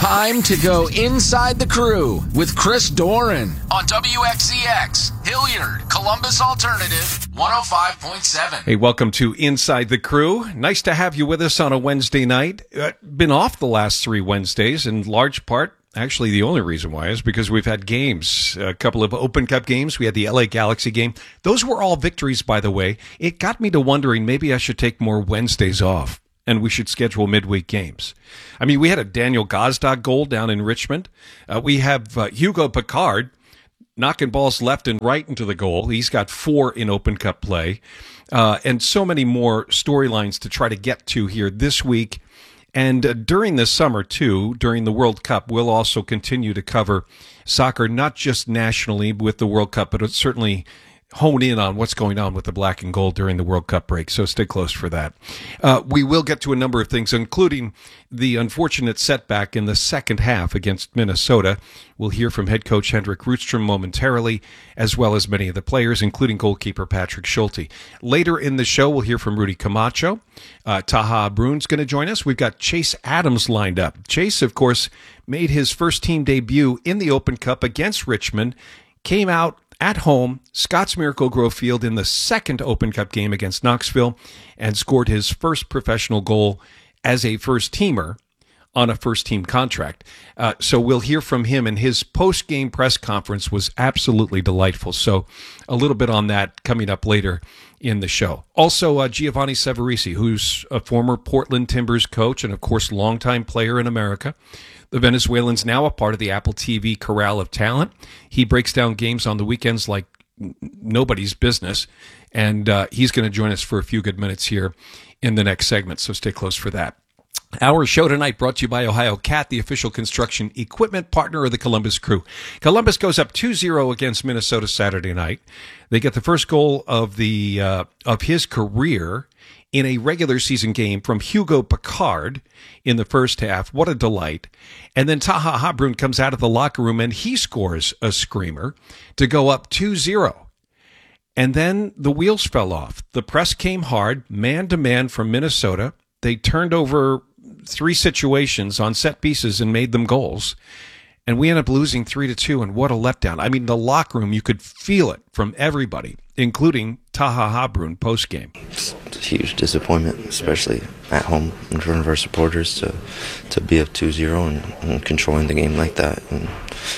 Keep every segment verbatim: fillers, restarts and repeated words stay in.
Time to go inside the crew with Chris Doran on W X C X, Hilliard, Columbus Alternative, one oh five point seven. Hey, welcome to Inside the Crew. Nice to have you with us on a Wednesday night. Uh, been off the last three Wednesdays, in large part. Actually, the only reason why is because we've had games, a couple of Open Cup games. We had the L A Galaxy game. Those were all victories, by the way. It got me to wondering maybe I should take more Wednesdays off and we should schedule midweek games. I mean, we had a Daniel Gazdag goal down in Richmond. Uh, we have uh, Hugo Picard knocking balls left and right into the goal. He's got four in Open Cup play. Uh, and so many more storylines to try to get to here this week. And uh, during this summer, too, during the World Cup, we'll also continue to cover soccer, not just nationally with the World Cup, but certainly hone in on what's going on with the black and gold during the World Cup break. So stay close for that. Uh, we will get to a number of things, including the unfortunate setback in the second half against Minnesota. We'll hear from head coach Hendrik Rudstrom momentarily, as well as many of the players, including goalkeeper Patrick Schulte. Later in the show, we'll hear from Rudy Camacho. Uh, Taha Bruun's going to join us. We've got Chase Adams lined up. Chase, of course, made his first team debut in the Open Cup against Richmond, came out at home, Scotts Miracle-Gro Field in the second Open Cup game against Knoxville, and scored his first professional goal as a first-teamer on a first-team contract. Uh, so we'll hear from him, and his post-game press conference was absolutely delightful. So a little bit on that coming up later in the show. Also, uh, Giovanni Severisi, who's a former Portland Timbers coach and, of course, longtime player in America. The Venezuelan's now a part of the Apple T V corral of talent. He breaks down games on the weekends like nobody's business, and uh, he's going to join us for a few good minutes here in the next segment, so stay close for that. Our show tonight brought to you by Ohio Cat, the official construction equipment partner of the Columbus Crew. Columbus goes up two zero against Minnesota Saturday night. They get the first goal of the uh, of his career in a regular season game from Hugo Picard in the first half. What a delight. And then Taha Habroon comes out of the locker room and he scores a screamer to go up two zero. And then the wheels fell off. The press came hard, man to man from Minnesota. They turned over three situations on set pieces and made them goals. And we ended up losing three to two, and what a letdown. I mean, the locker room, you could feel it from everybody, including Taha Habroon post-game. It's a huge disappointment, especially at home in front of our supporters, to to be up two zero and, and controlling the game like that. And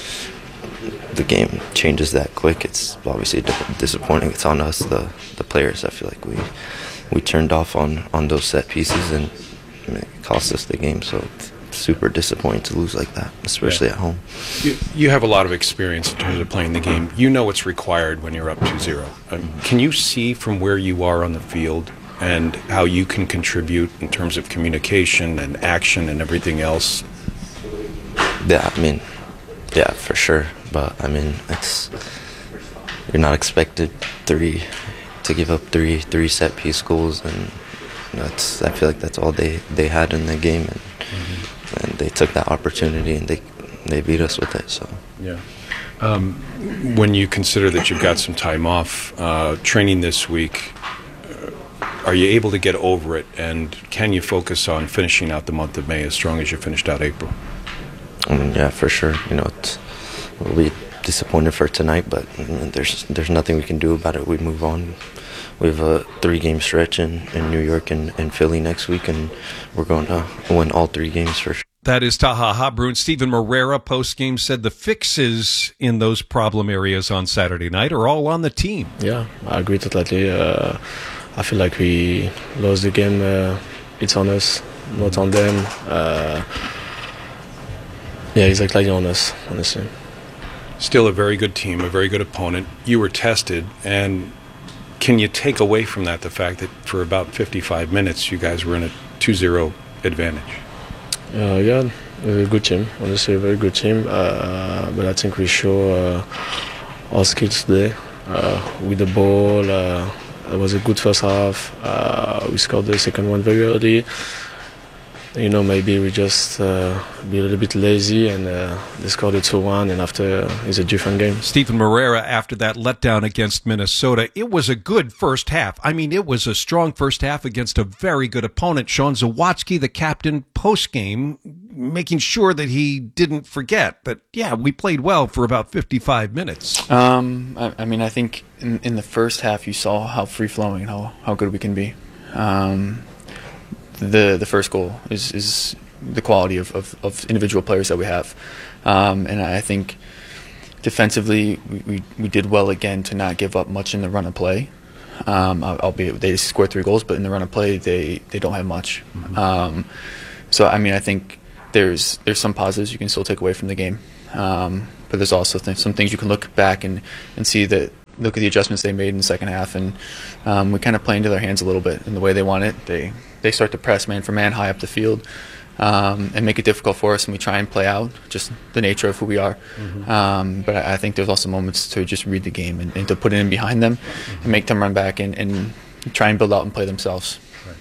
the game changes that quick. It's obviously disappointing. It's on us, the, the players. I feel like we we turned off on, on those set pieces, and I mean, it cost us the game, so it's super disappointing to lose like that, especially yeah. at home. You, you have a lot of experience in terms of playing the game. You know what's required when you're up two zero. Um, can you see from where you are on the field and how you can contribute in terms of communication and action and everything else? Yeah, I mean, yeah, for sure. But, I mean, it's you're not expected three to give up three three set-piece goals, and that's I feel like that's all they, they had in the game, and mm-hmm. and they took that opportunity and they they beat us with it. So yeah. Um, when you consider that you've got some time off uh, training this week, uh, are you able to get over it, and can you focus on finishing out the month of May as strong as you finished out April? I mean, yeah, for sure. You know, it's, we'll be disappointed for tonight, but I mean, there's there's nothing we can do about it. We move on. We have a three-game stretch in, in New York and, and Philly next week, and we're going to win all three games for sure. That is Taha Habroon. Stephen Moreira post-game said the fixes in those problem areas on Saturday night are all on the team. Yeah, I agree totally. Uh, I feel like we lost the game. Uh, it's on us, not on them. Uh, yeah, exactly on us, honestly. Still a very good team, a very good opponent. You were tested, and can you take away from that the fact that for about fifty-five minutes you guys were in a two zero advantage? Uh, yeah, a very good team, honestly, a very good team. Uh, but I think we show uh, our skills today uh, with the ball. Uh, it was a good first half. Uh, we scored the second one very early. You know, maybe we just uh, be a little bit lazy, and uh, they scored a two one, and after uh, it's a different game. Stephen Moreira, after that letdown against Minnesota, it was a good first half. I mean, it was a strong first half against a very good opponent. Sean Zawatsky, the captain, post-game, making sure that he didn't forget that, yeah, we played well for about fifty-five minutes? Um, I, I mean, I think in, in the first half you saw how free-flowing and how, how good we can be. Um, the the first goal is, is the quality of, of, of individual players that we have. Um, and I think defensively we, we, we did well again to not give up much in the run of play. Um, albeit they scored three goals, but in the run of play they, they don't have much. Mm-hmm. Um, so, I mean, I think there's there's some positives you can still take away from the game. Um, but there's also th- some things you can look back and, and see that, look at the adjustments they made in the second half, and um, we kind of play into their hands a little bit in the way they want it. They they start to press man for man high up the field um, and make it difficult for us, and we try and play out just the nature of who we are. Mm-hmm. Um, but I, I think there's also moments to just read the game and, and to put it in behind them mm-hmm. and make them run back and, and try and build out and play themselves. Right.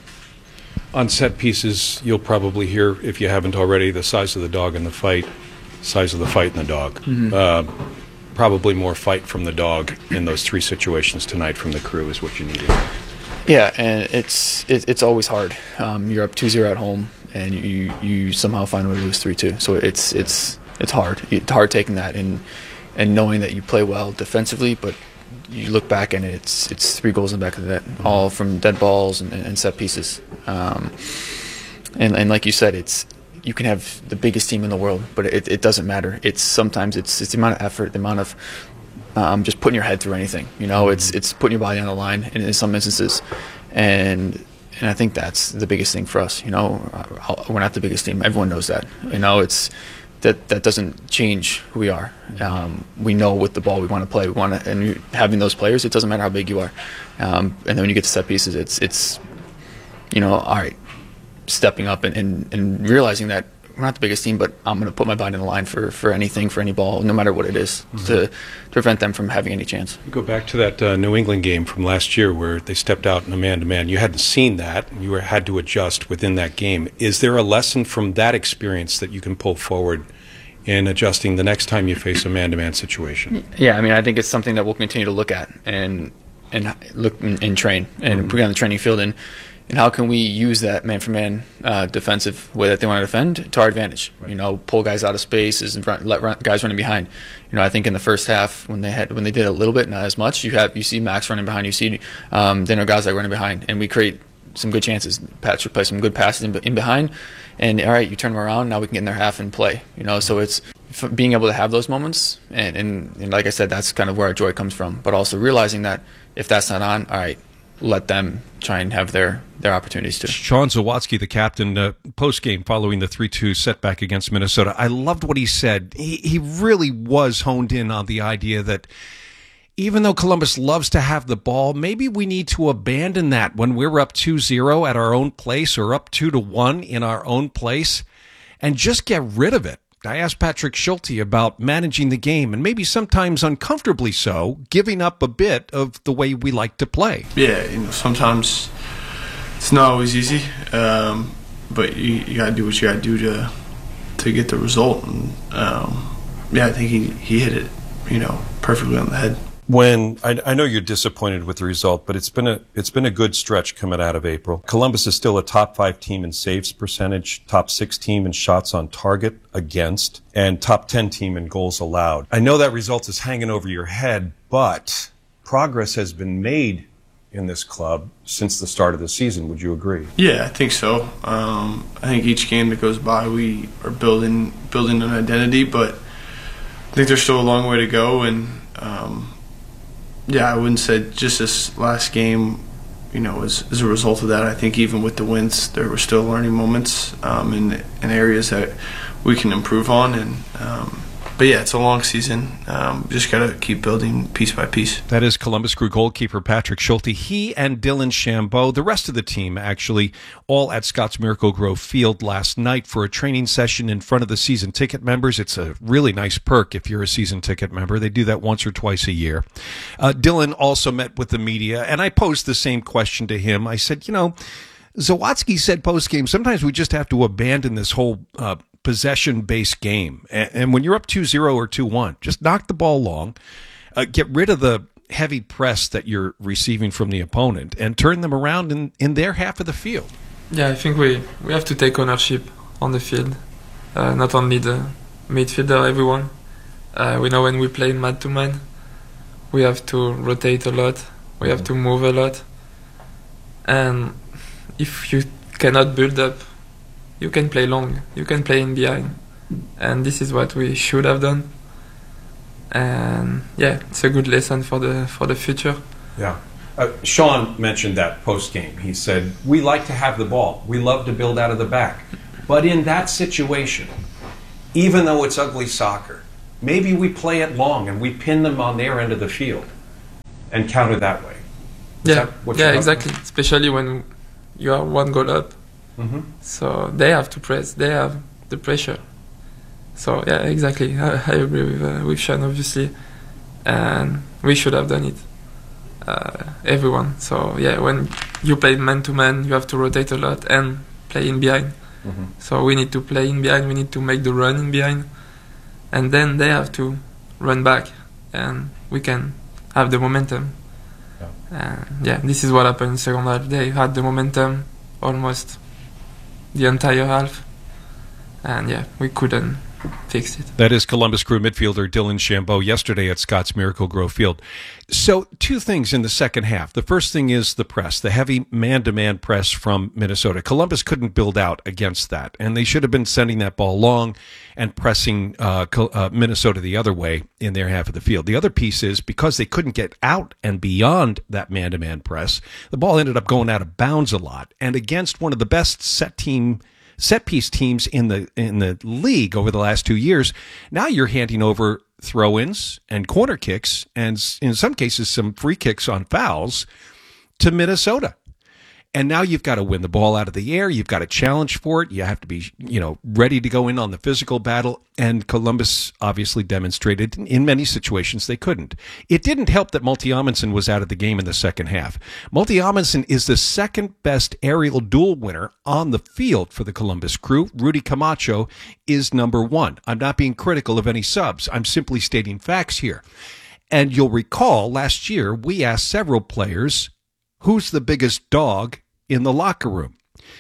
On set pieces, you'll probably hear, if you haven't already, the size of the dog in the fight, size of the fight in the dog. Mm-hmm. Uh, Probably more fight from the dog in those three situations tonight from the Crew is what you needed. Yeah, and it's it, it's always hard. Um, you're up two zero at home, and you you somehow find a way to lose three two. So it's it's it's hard. It's hard taking that and and knowing that you play well defensively, but you look back and it's it's three goals in the back of the net, mm-hmm. all from dead balls and, and set pieces. Um, and and like you said, it's. You can have the biggest team in the world, but it, it doesn't matter. It's sometimes it's, it's the amount of effort, the amount of um, just putting your head through anything. You know, it's it's putting your body on the line in, in some instances, and and I think that's the biggest thing for us. You know, we're not the biggest team. Everyone knows that. You know, it's that that doesn't change who we are. Um, we know with the ball we want to play. We want to, and you, having those players, it doesn't matter how big you are. Um, and then when you get to set pieces, it's it's you know, all right. Stepping up and, and, and realizing that we're not the biggest team, but I'm going to put my body in the line for, for anything, for any ball, no matter what it is, mm-hmm. to, to prevent them from having any chance. You go back to that uh, New England game from last year where they stepped out in a man-to-man. You hadn't seen that. You were, had to adjust within that game. Is there a lesson from that experience that you can pull forward in adjusting the next time you face a man-to-man situation? Yeah, I mean, I think it's something that we'll continue to look at and and look and, and train and mm-hmm. put it on the training field and And how can we use that man-for-man uh, defensive way that they want to defend to our advantage? Right. You know, pull guys out of spaces and run, let run, guys running behind. You know, I think in the first half when they had when they did a little bit, not as much. You have you see Max running behind, you see um, Daniel Gazdag running behind, and we create some good chances. Patrick plays some good passes in, in behind, and all right, you turn them around. Now we can get in their half and play. You know, so it's being able to have those moments, and, and, and like I said, that's kind of where our joy comes from. But also realizing that if that's not on, all right, let them try and have their, their opportunities too. Sean Zawatsky, the captain, uh, post-game following the three two setback against Minnesota, I loved what he said. He, he really was honed in on the idea that even though Columbus loves to have the ball, maybe we need to abandon that when we're up two zero at our own place or up two to one in our own place and just get rid of it. I asked Patrick Schulte about managing the game and maybe sometimes uncomfortably so, giving up a bit of the way we like to play. Yeah, you know, sometimes it's not always easy, um, but you, you got to do what you got to do to to get the result. And um, yeah, I think he, he hit it, you know, perfectly on the head. When I, I know you're disappointed with the result, but it's been a it's been a good stretch coming out of April. Columbus is still a top five team in saves percentage, top six team in shots on target against, and top ten team in goals allowed. I know that result is hanging over your head, but progress has been made in this club since the start of the season. Would you agree? Yeah, I think so. Um, I think each game that goes by, we are building building an identity, but I think there's still a long way to go, and um, yeah, I wouldn't say just this last game, you know, as, as a result of that. I think even with the wins, there were still learning moments um, in, in areas that we can improve on. And um, but yeah, it's a long season. Um, just got to keep building piece by piece. That is Columbus Crew goalkeeper Patrick Schulte. He and Dylan Chambeau, the rest of the team actually, all at Scott's Miracle Grove Field last night for a training session in front of the season ticket members. It's a really nice perk if you're a season ticket member. They do that once or twice a year. Uh, Dylan also met with the media, and I posed the same question to him. I said, you know, Zawatsky said post-game, sometimes we just have to abandon this whole uh, possession-based game. And, and when you're up two zero or two one, just knock the ball long, uh, get rid of the heavy press that you're receiving from the opponent, and turn them around in, in their half of the field. Yeah, I think we, we have to take ownership on the field. uh, not only the midfielder, everyone. Uh, we know when we play man-to-man, we have to rotate a lot, we have to move a lot. And if you cannot build up, you can play long, you can play in behind. And this is what we should have done. And yeah, it's a good lesson for the for the future. Yeah. Uh, Sean mentioned that post-game. He said, we like to have the ball. We love to build out of the back. But in that situation, even though it's ugly soccer, maybe we play it long and we pin them on their end of the field and counter that way. Is yeah, that what yeah, you're exactly. Especially when you are one goal up. Mm-hmm. So they have to press. They have the pressure. So yeah, exactly. I, I agree with uh, with Sean, obviously, and we should have done it. Uh, everyone. So yeah, when you play man to man, you have to rotate a lot and play in behind. Mm-hmm. So we need to play in behind. We need to make the run in behind, and then they have to run back, and we can have the momentum. Yeah, uh, yeah this is what happened in the second half. They had the momentum almost the entire half, and yeah, we couldn't fix it. That is Columbus Crew midfielder Dylan Chambeau yesterday at Scott's Miracle Grove Field. So two things in the second half. The first thing is the press, the heavy man-to-man press from Minnesota. Columbus couldn't build out against that, and they should have been sending that ball long and pressing uh, uh, Minnesota the other way in their half of the field. The other piece is because they couldn't get out and beyond that man-to-man press, the ball ended up going out of bounds a lot. And against one of the best set team set piece teams in the in the league over the last two years, now you're handing over throw-ins and corner kicks and in some cases some free kicks on fouls to Minnesota. And now you've got to win the ball out of the air. You've got to challenge for it. You have to be, you know, ready to go in on the physical battle. And Columbus obviously demonstrated in many situations they couldn't. It didn't help that Multi Amundsen was out of the game in the second half. Multi Amundsen is the second best aerial duel winner on the field for the Columbus Crew. Rudy Camacho is number one. I'm not being critical of any subs. I'm simply stating facts here. And you'll recall last year we asked several players, who's the biggest dog in the locker room?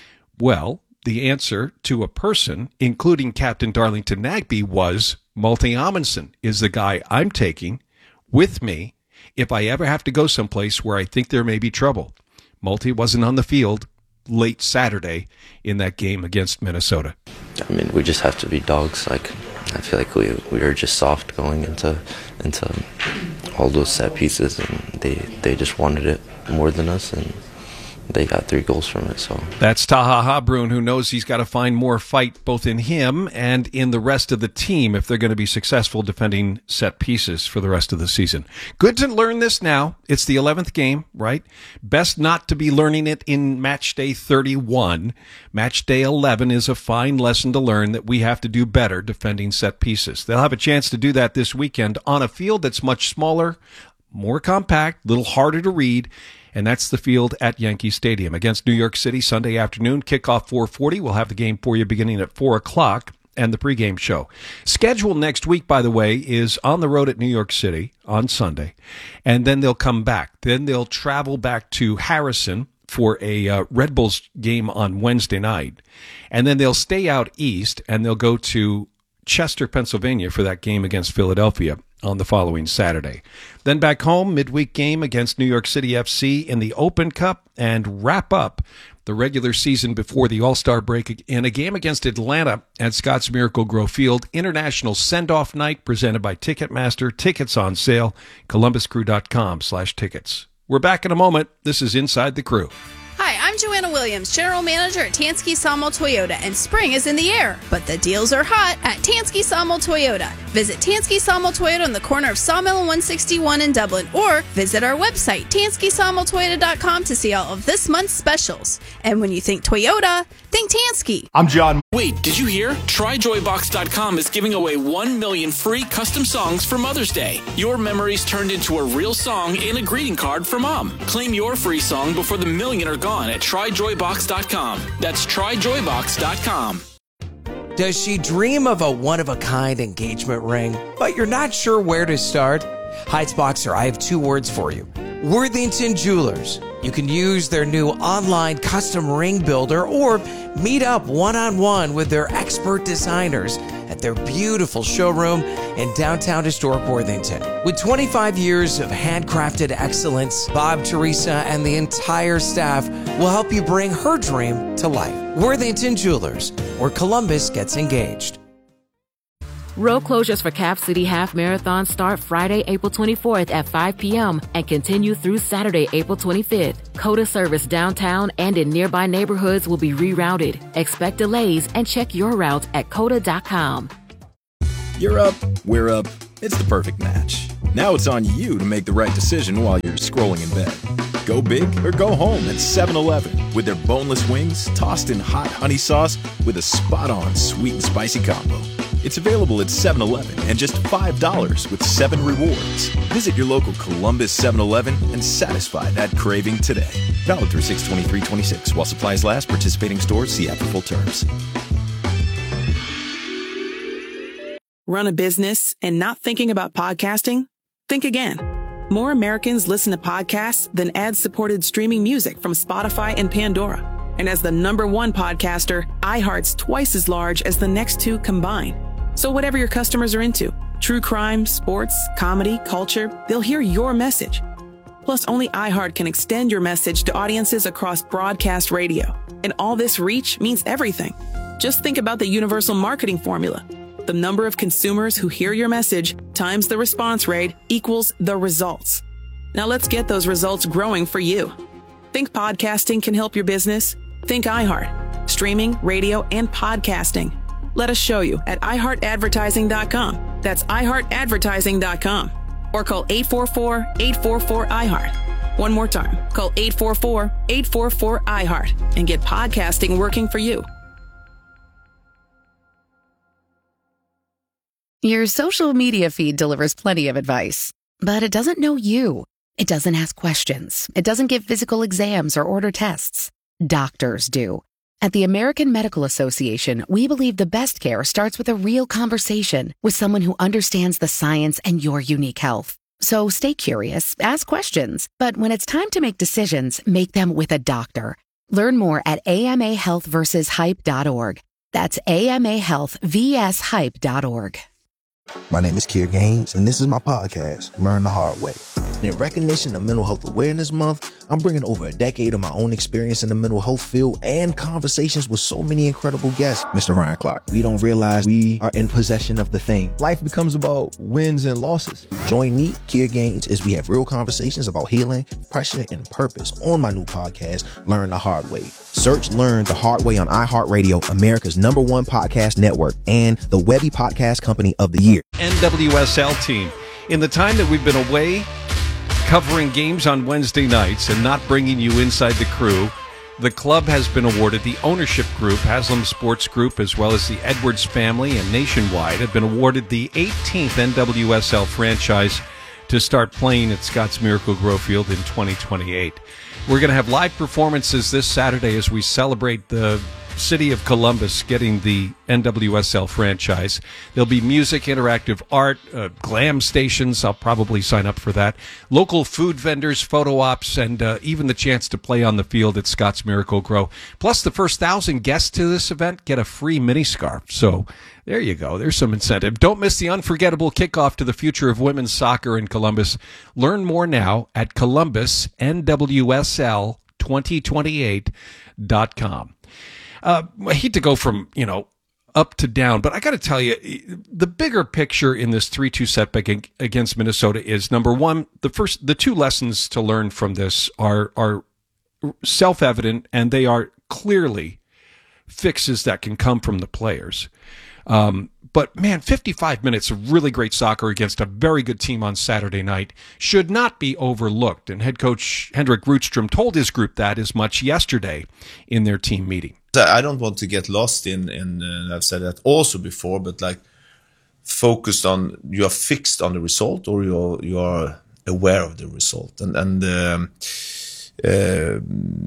Well, the answer to a person, including Captain Darlington Nagbe, was Multi Amundsen is the guy I'm taking with me if I ever have to go someplace where I think there may be trouble. Multi wasn't on the field late Saturday in that game against Minnesota. I mean, we just have to be dogs. Like, I feel like we we were just soft going into into all those set pieces, and they they just wanted it more than us, and they got three goals from it. So that's Taha Habrun, who knows he's got to find more fight both in him and in the rest of the team if they're going to be successful defending set pieces for the rest of the season. Good to learn this now. It's the eleventh game, right? Best not to be learning it in match day thirty-one. Match day eleven is a fine lesson to learn that we have to do better defending set pieces. They'll have a chance to do that this weekend on a field that's much smaller, more compact, a little harder to read, and that's the field at Yankee Stadium against New York City Sunday afternoon. Kickoff four forty. We'll have the game for you beginning at four o'clock and the pregame show. Schedule next week, by the way, is on the road at New York City on Sunday, and then they'll come back. Then they'll travel back to Harrison for a uh, Red Bulls game on Wednesday night, and then they'll stay out east, and they'll go to Chester, Pennsylvania for that game against Philadelphia on the following Saturday. Then back home, midweek game against New York City F C in the Open Cup, and wrap up the regular season before the All-Star break in a game against Atlanta at Scott's Miracle Grove Field. International Send-Off Night presented by Ticketmaster. Tickets on sale, columbuscrew.com slash tickets. We're back in a moment. This is Inside the Crew. Hi, I'm Joanna Williams, General Manager at Tansky Sawmill Toyota, and spring is in the air, but the deals are hot at Tansky Sawmill Toyota. Visit Tansky Sawmill Toyota on the corner of Sawmill and one sixty-one in Dublin, or visit our website, tansky sawmill toyota dot com, to see all of this month's specials. And when you think Toyota, think Tansky. I'm John. Wait, did you hear? try joy box dot com is giving away one million free custom songs for Mother's Day. Your memories turned into a real song and a greeting card for Mom. Claim your free song before the million are gone at try joy box dot com. That's try joy box dot com. Does she dream of a one-of-a-kind engagement ring, but you're not sure where to start? Heights Boxer, I have two words for you. Worthington Jewelers. You can use their new online custom ring builder or meet up one-on-one with their expert designers at their beautiful showroom in downtown historic Worthington. With twenty-five years of handcrafted excellence, Bob, Teresa, and the entire staff will help you bring her dream to life. Worthington Jewelers, where Columbus gets engaged. Road closures for Cap City Half Marathon start Friday, April twenty-fourth at five p.m. and continue through Saturday, April twenty-fifth. COTA service downtown and in nearby neighborhoods will be rerouted. Expect delays and check your route at cota dot com. You're up, we're up. It's the perfect match. Now it's on you to make the right decision while you're scrolling in bed. Go big or go home at seven eleven with their boneless wings tossed in hot honey sauce with a spot-on sweet and spicy combo. It's available at seven eleven and just five dollars with seven rewards. Visit your local Columbus seven eleven and satisfy that craving today. Valid through six twenty-three twenty-six. While supplies last, participating stores see app for full terms. Run a business and not thinking about podcasting? Think again. More Americans listen to podcasts than ad-supported streaming music from Spotify and Pandora. And as the number one podcaster, iHeart's twice as large as the next two combined. So whatever your customers are into, true crime, sports, comedy, culture, they'll hear your message. Plus, only iHeart can extend your message to audiences across broadcast radio. And all this reach means everything. Just think about the universal marketing formula. The number of consumers who hear your message times the response rate equals the results. Now let's get those results growing for you. Think podcasting can help your business? Think iHeart. Streaming, radio, and podcasting. Let us show you at i heart advertising dot com. That's i heart advertising dot com. Or call eight four four, eight four four, I heart. One more time. Call eight four four, eight four four, I heart and get podcasting working for you. Your social media feed delivers plenty of advice, but it doesn't know you. It doesn't ask questions. It doesn't give physical exams or order tests. Doctors do. At the American Medical Association, we believe the best care starts with a real conversation with someone who understands the science and your unique health. So stay curious, ask questions, but when it's time to make decisions, make them with a doctor. Learn more at A M A health versus hype dot org. That's A M A health versus hype dot org. My name is Kier Gaines, and this is my podcast, Learn the Hard Way. In recognition of Mental Health Awareness Month, I'm bringing over a decade of my own experience in the mental health field and conversations with so many incredible guests. Mister Ryan Clark, we don't realize we are in possession of the thing. Life becomes about wins and losses. Join me, Kier Gaines, as we have real conversations about healing, pressure, and purpose on my new podcast, Learn the Hard Way. Search Learn the Hard Way on iHeartRadio, America's number one podcast network, and the Webby Podcast Company of the Year. N W S L team. In the time that we've been away covering games on Wednesday nights and not bringing you inside the crew, the club has been awarded, the ownership group, Haslam Sports Group, as well as the Edwards family and Nationwide, have been awarded the eighteenth N W S L franchise to start playing at Scotts Miracle-Gro Field in twenty twenty-eight. We're going to have live performances this Saturday as we celebrate the city of Columbus getting the N W S L franchise. There'll be music, interactive art, uh, glam stations. I'll probably sign up for that. Local food vendors, photo ops, and uh, even the chance to play on the field at Scotts Miracle-Gro. Plus, the first thousand guests to this event get a free mini scarf. So there you go. There's some incentive. Don't miss the unforgettable kickoff to the future of women's soccer in Columbus. Learn more now at columbus n w s l twenty twenty-eight dot com. Uh, I hate to go from, you know, up to down, but I got to tell you, the bigger picture in this three two setback against Minnesota is, number one, the first, the two lessons to learn from this are, are self-evident, and they are clearly fixes that can come from the players. Um, but man, fifty-five minutes of really great soccer against a very good team on Saturday night should not be overlooked. And head coach Hendrik Rudstrom told his group that as much yesterday in their team meeting. I don't want to get lost in, in uh, I've said that also before, but like focused on, you are fixed on the result, or you're, you are aware of the result. And, and, um, uh,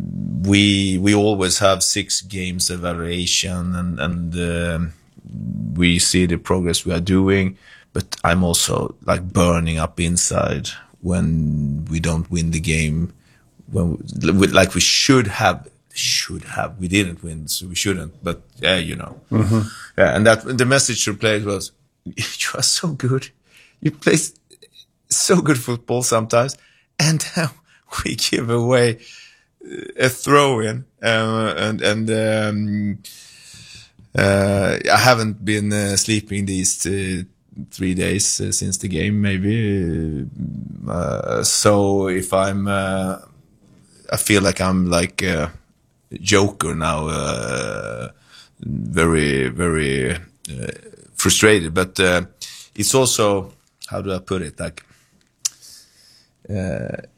we, we always have six games evaluation, and, and, um, we see the progress we are doing, but I'm also like burning up inside when we don't win the game when we, like we should have should have we didn't win, so we shouldn't. But yeah, you know, Mhm. yeah, and that the message to players was, you are so good, you play so good football sometimes, and uh, we give away a throw in, uh, and and um, uh, I haven't been uh, sleeping these uh, three days uh, since the game, maybe. Uh, so if I'm, uh, I feel like I'm like a joker now, uh, very very uh, frustrated. But uh, it's also, how do I put it, like. Uh,